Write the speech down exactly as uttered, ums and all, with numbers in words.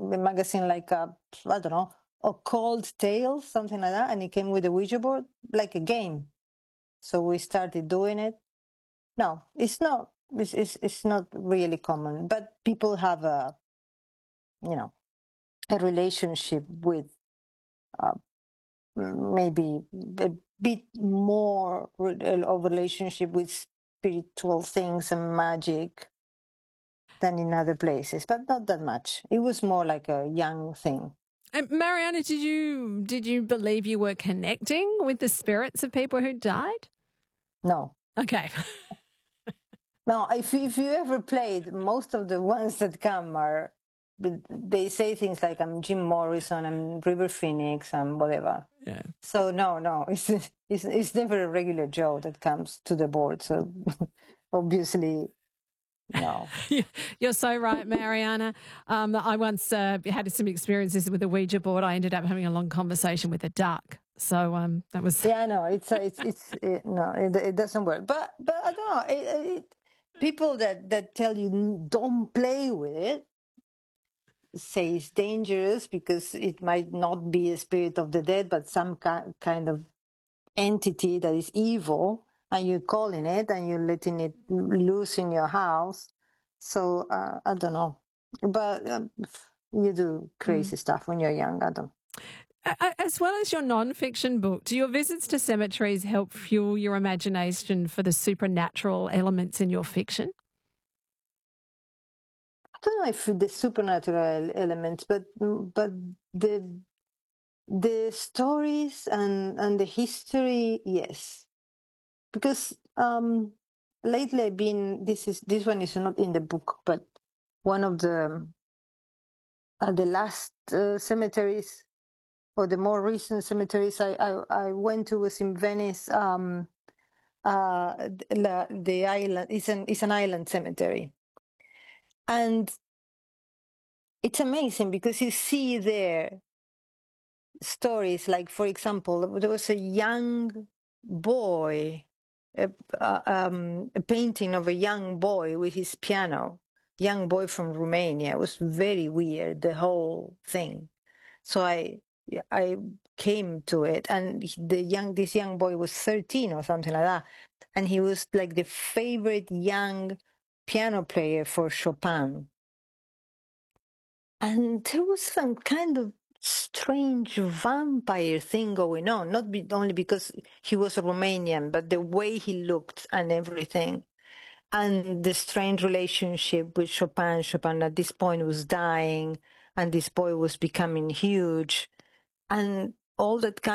a magazine like a, I don't know, Occult Tales, something like that, and it came with a Ouija board, like a game. So we started doing it. No, it's not. It's it's, it's not really common, but people have a, you know, a relationship with uh, maybe a bit more of a relationship with spiritual things and magic than in other places, but not that much. It was more like a young thing. And Mariana, did you did you believe you were connecting with the spirits of people who died? No. Okay. No, if if you ever played, most of the ones that come are, they say things like, I'm Jim Morrison, I'm River Phoenix, I'm whatever. Yeah. So no, no, it's it's it's never a regular Joe that comes to the board. So obviously, no. You're so right, Mariana. Um, I once uh, had some experiences with a Ouija board. I ended up having a long conversation with a duck. So um, that was Yeah, no, it's uh, it's it's it, no, it, it doesn't work. But but I don't know. It, it, people that that tell you don't play with it say it's dangerous because it might not be a spirit of the dead, but some ki- kind of entity that is evil, and you're calling it and you're letting it loose in your house. So uh, I don't know, but um, you do crazy mm. stuff when you're young. I don't. As well as your non-fiction book, do your visits to cemeteries help fuel your imagination for the supernatural elements in your fiction? I don't know if the supernatural elements, but but the the stories and and the history, yes. Because um, lately I've been. This is this one is not in the book, but one of the uh, the last uh, cemeteries or the more recent cemeteries I I, I went to was in Venice. Um, uh, the, the island is an it's an island cemetery, and it's amazing because you see there stories like, for example, there was a young boy, a, uh, um, a painting of a young boy with his piano, young boy from Romania. It was very weird, the whole thing. So I I came to it, and the young this young boy was thirteen or something like that, and he was like the favorite young piano player for Chopin. And there was some kind of strange vampire thing going on, not be, only because he was a Romanian, but the way he looked and everything. And the strange relationship with Chopin. Chopin at this point was dying, and this boy was becoming huge. And all that kind